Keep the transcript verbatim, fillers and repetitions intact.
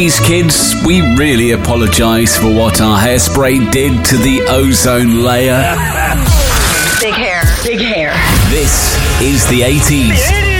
These kids, we really apologise for what our hairspray did to the ozone layer. Big hair. Big hair. This is the eighties.